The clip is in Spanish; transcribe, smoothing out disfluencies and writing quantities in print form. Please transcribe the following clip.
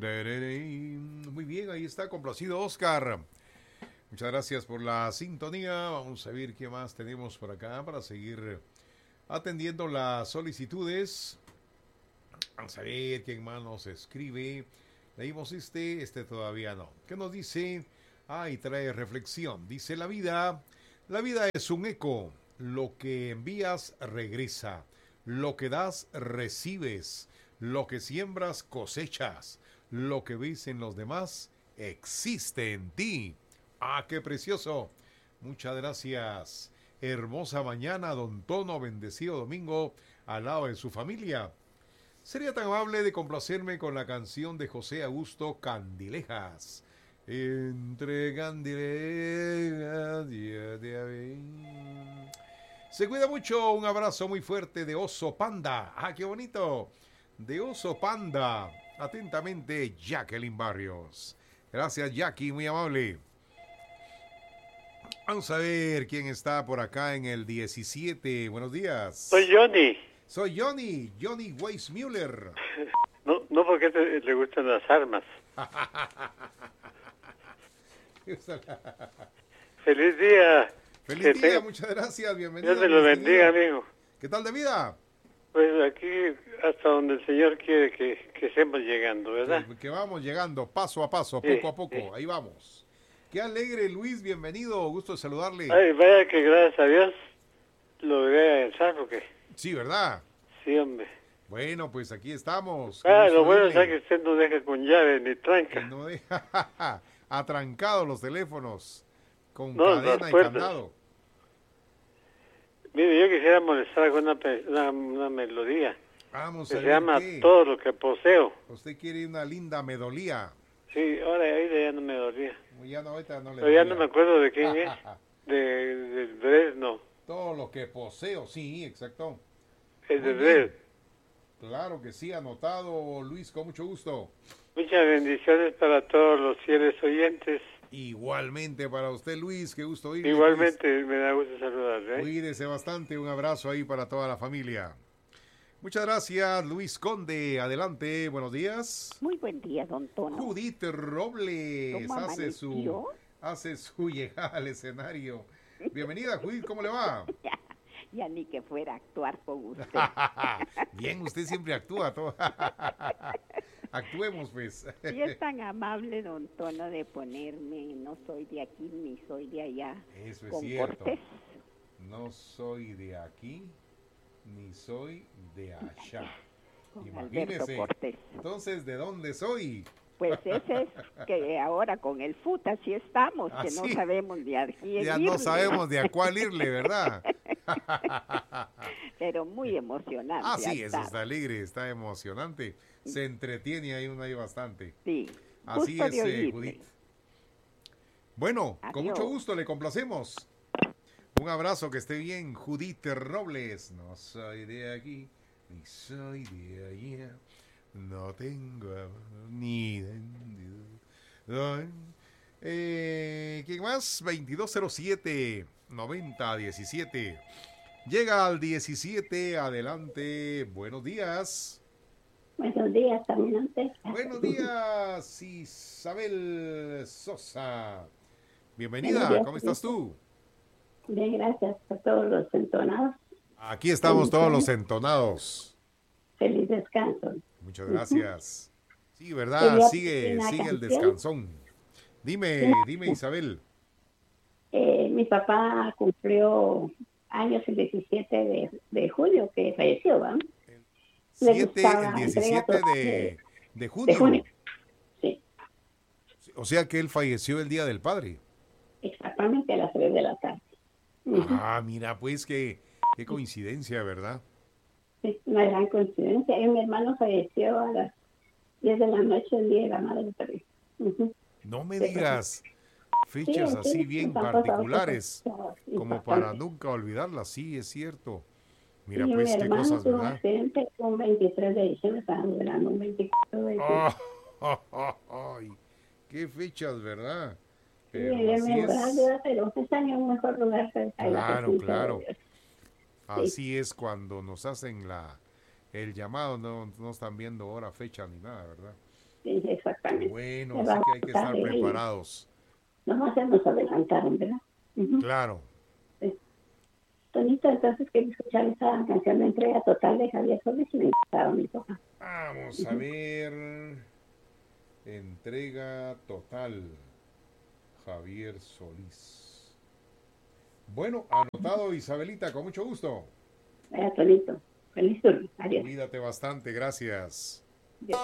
Muy bien, ahí está, complacido Oscar. Muchas gracias por la sintonía. Vamos a ver qué más tenemos por acá para seguir atendiendo las solicitudes. Vamos a ver quién más nos escribe. Leímos este todavía no. ¿Qué nos dice? Y trae reflexión. Dice la vida es un eco. Lo que envías regresa. Lo que das recibes. Lo que siembras cosechas. Lo que ves en los demás existe en ti. Qué precioso. Muchas gracias. Hermosa mañana, don Tono, bendecido domingo al lado de su familia. Sería tan amable de complacerme con la canción de José Augusto Candilejas. Entre candilejas, día de abril. Se cuida mucho, un abrazo muy fuerte de Oso Panda. Qué bonito. De Oso Panda. Atentamente, Jacqueline Barrios. Gracias, Jackie, muy amable. Vamos a ver quién está por acá en el 17. Buenos días. Soy Johnny. Soy Johnny Weissmuller. No porque le gustan las armas. Feliz día. Feliz día, muchas gracias, bienvenido. Dios te lo bendiga, amigo. ¿Qué tal de vida? Pues aquí hasta donde el Señor quiere que estemos llegando, ¿verdad? Que vamos llegando paso a paso, poco a poco, ahí vamos. Qué alegre, Luis, bienvenido, gusto de saludarle. Vaya que gracias a Dios logré entrar, porque... Sí, ¿verdad? Sí, hombre. Bueno, pues aquí estamos. Lo bueno es que usted no deja con llave ni tranca. Que no deja atrancados los teléfonos con cadena y candado. Mire, yo quisiera molestar con una melodía. Vamos a ver. Se llama Todo lo que poseo. Usted quiere una linda melodía. Sí, ahora ya no me dolía. Ya no, ahorita no le Pero ya no me acuerdo de quién es. Del Fresno. Todo lo que poseo, sí, exacto. Es de Fresno. Claro que sí, anotado, Luis, con mucho gusto. Muchas bendiciones para todos los fieles oyentes. Igualmente para usted, Luis, qué gusto oírle. Igualmente, Luis. Me da gusto saludarle. Cuídese bastante, un abrazo ahí para toda la familia. Muchas gracias, Luis Conde. Adelante, buenos días. Muy buen día, don Tono. Judith Robles hace su llegada al escenario. Bienvenida, Judith, ¿cómo le va? Ya ni que fuera a actuar con usted. Bien, usted siempre actúa. Actuemos, pues. Sí, es tan amable, don Tono, de ponerme no soy de aquí ni soy de allá. Eso es con cierto. Cortés. No soy de aquí ni soy de allá. Con Imagínese. Alberto Cortés. Entonces, ¿de dónde soy? Pues ese es que ahora con el FUT así estamos, que no sabemos de aquí. Ya no sabemos de a cuál irle, ¿verdad? Pero muy emocionante. Sí, eso está alegre, está emocionante. Se entretiene ahí uno ahí bastante. Sí. Así es, Judith. Bueno, Adiós. Con mucho gusto le complacemos. Un abrazo, que esté bien, Judith Robles. No soy de aquí, ni soy de allá. No tengo ni... ¿Quién más? 2207-9017. Llega al 17, adelante. Buenos días. Buenos días, caminante. Buenos días, Isabel Sosa. Bienvenida, ¿cómo estás tú? Bien, gracias a todos los entonados. Aquí estamos todos los entonados. Feliz descanso. Muchas gracias. Sí, ¿verdad? Sigue el descansón. Dime, Isabel. Mi papá cumplió años el 17 de julio, que falleció, ¿va? El 17 de junio. De junio, sí. O sea que él falleció el Día del Padre. Exactamente a las 3 de la tarde. Mira, pues qué coincidencia, ¿verdad? Sí, una gran coincidencia. Y mi hermano falleció a las 10 de la noche el Día de la Madre también. No me digas fechas así bien particulares, como para nunca olvidarlas. Sí, es cierto. Mira, y pues qué cosas, tuvo un ¿verdad? accidente un 23 de diciembre, estaban durando un 24 de diciembre. Ay, qué fechas, ¿verdad? Pero sí, pero está en un mejor lugar. Claro. Así es cuando nos hacen el llamado, no están viendo hora, fecha ni nada, ¿verdad? Sí, exactamente. Bueno, Me así va a que hay que estar gustar, preparados. Nomás ya nos adelantaron, ¿verdad? Ujú. Claro. Sí. Tonito, entonces quiero escuchar esa canción de Entrega Total de Javier Solís y me gustaron mis hojas. Vamos a ver. Entrega total. Javier Solís. Bueno, anotado, Isabelita, con mucho gusto. Tonito, feliz turno. Adiós. Cuídate bastante, gracias.